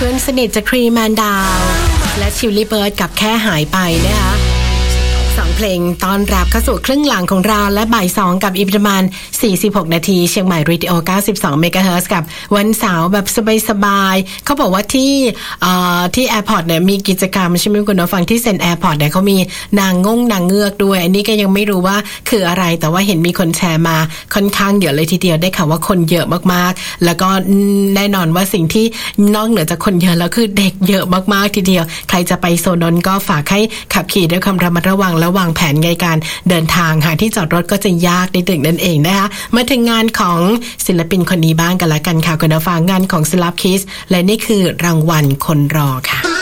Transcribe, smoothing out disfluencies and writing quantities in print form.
พื่อนสนิทจากครีแมนดาวและชิลลี่เบิร์ดกับแค่หายไปนะคะ2เพลงตอนรับเข้าสู่ครึ่งหลังของเราและบ่าย2กับอีกประมาณ46นาทีเชียงใหม่เรดิโอ92เมกะเฮิรตซ์กับวันเสาร์แบบสบายๆเขาบอกว่าที่แอร์พอร์ตเนี่ยมีกิจกรรมใช่ไหมคุณผู้ฟังที่เซ็นแอร์พอร์ตเนี่ยเขามีนางเงือกด้วยอันนี้ก็ยังไม่รู้ว่าคืออะไรแต่ว่าเห็นมีคนแชร์มาค่อนข้างเยอะเลยทีเดียวได้ข่าวว่าคนเยอะมากๆแล้วก็แน่นอนว่าสิ่งที่นอกเหนือจากคนเยอะแล้วคือเด็กเยอะมากๆทีเดียวใครจะไปโซนนั้นก็ฝากให้ขับขี่ด้วยความระมัดระวังและวางแผนในการเดินทางหาที่จอดรถก็จะยากในตึกนั่นเองนะคะมาถึงงานของศิลปินคนนี้บ้างกันละกันค่ะคุณผู้ฟังงานของ Slap Kids และนี่คือรางวัลคนรอค่ะ